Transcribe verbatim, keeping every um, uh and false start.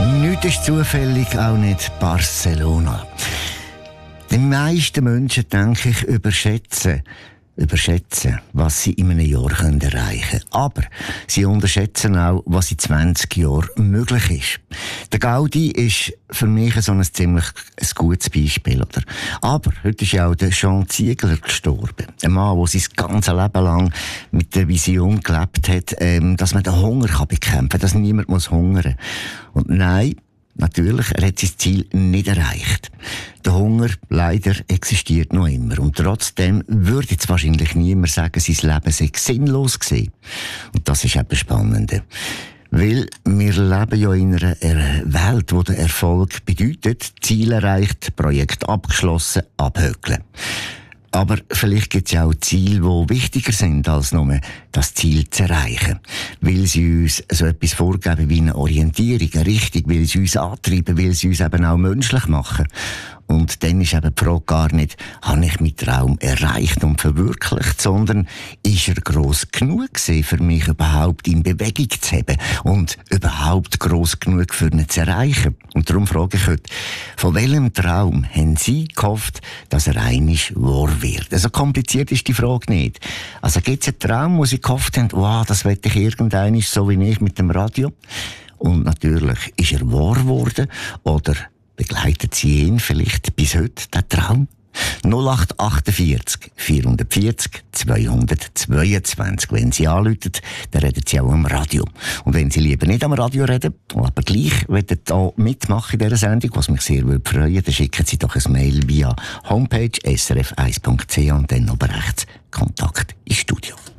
Nichts ist zufällig, auch nicht Barcelona. Die meisten Menschen, denke ich, überschätzen, überschätzen, was sie in einem Jahr können erreichen können. Aber sie unterschätzen auch, was in zwanzig Jahren möglich ist. Der Gaudi ist für mich so ein ziemlich ein gutes Beispiel, oder? Aber heute ist ja auch der Jean Ziegler gestorben. Ein Mann, der sein ganzes Leben lang mit der Vision gelebt hat, ähm, dass man den Hunger kann bekämpfen kann, dass niemand muss hungern. Und nein, natürlich, er hat sein Ziel nicht erreicht. Der Hunger, leider, existiert noch immer. Und trotzdem würde jetzt wahrscheinlich niemand sagen, sein Leben sei sinnlos gewesen. Und das ist eben spannend. Weil wir leben ja in einer Welt, wo der Erfolg bedeutet, Ziel erreicht, Projekt abgeschlossen, abhökeln. Aber vielleicht gibt es ja auch Ziele, die wichtiger sind, als nur das Ziel zu erreichen. Weil sie uns so etwas vorgeben wie eine Orientierung, eine Richtung, weil sie uns antreiben, weil sie uns eben auch menschlich machen. Und dann ist eben die Frage gar nicht, habe ich meinen Traum erreicht und verwirklicht, sondern ist er gross genug gewesen, für mich überhaupt in Bewegung zu haben und überhaupt gross genug für ihn zu erreichen. Und darum frage ich heute, von welchem Traum haben Sie gehofft, dass er einmal wahr wird? Also kompliziert ist die Frage nicht. Also gibt es einen Traum, wo Sie gehofft haben, wow, das will ich irgendeinmal so wie ich mit dem Radio? Und natürlich, ist er wahr geworden oder begleitet Sie ihn vielleicht bis heute, der Traum? null acht achtundvierzig vierhundertvierzig zweihundertzweiundzwanzig. Wenn Sie anrufen, dann reden Sie auch am Radio. Und wenn Sie lieber nicht am Radio reden, aber gleich hier mitmachen in dieser Sendung, was mich sehr würde freuen, dann schicken Sie doch ein Mail via Homepage s r f eins punkt c h und dann oben rechts Kontakt ins Studio.